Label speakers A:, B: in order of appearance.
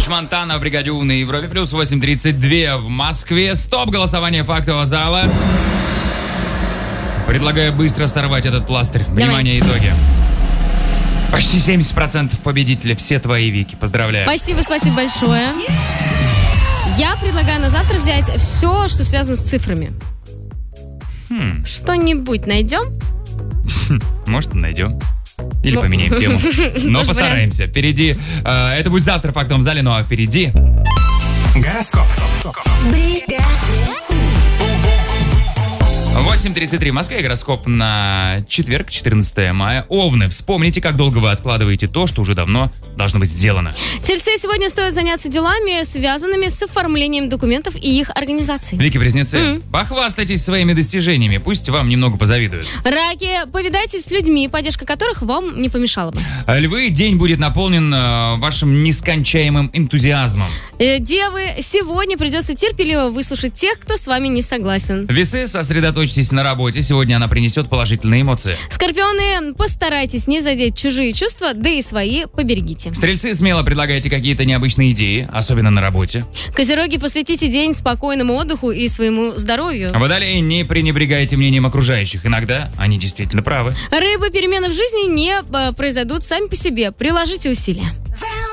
A: Френч Монтана в бригаде У на Европе плюс 8:32 в Москве. Стоп, голосование фактового зала. Предлагаю быстро сорвать этот пластырь. Внимание, итоги. Почти 70% победителей. Все твои, Вики. Поздравляю.
B: Спасибо большое. Я предлагаю на завтра взять все, что связано с цифрами. Что-нибудь найдем?
A: Может, найдем. Или поменяем тему. Но постараемся. Впереди... это будет завтра в фактовом зале, ну а впереди... Гороскоп. 8:33 в Москве. Гороскоп на четверг, 14 мая. Овны, вспомните, как долго вы откладываете то, что уже давно должно быть сделано.
B: Тельцы, сегодня стоит заняться делами, связанными с оформлением документов и их организацией.
A: Близнецы, похвастайтесь своими достижениями, пусть вам немного позавидуют.
B: Раки, повидайтесь с людьми, поддержка которых вам не помешала бы.
A: Львы, день будет наполнен вашим нескончаемым энтузиазмом.
B: Девы, сегодня придется терпеливо выслушать тех, кто с вами не согласен.
A: Весы, сосредоточьтесь на работе, сегодня она принесет положительные эмоции.
B: Скорпионы, постарайтесь не задеть чужие чувства, да и свои поберегите.
A: Стрельцы, смело предлагайте какие-то необычные идеи, особенно на работе.
B: Козероги, посвятите день спокойному отдыху и своему здоровью.
A: Водолеи, не пренебрегайте мнением окружающих, иногда они действительно правы.
B: Рыбы, перемены в жизни не произойдут сами по себе, приложите усилия.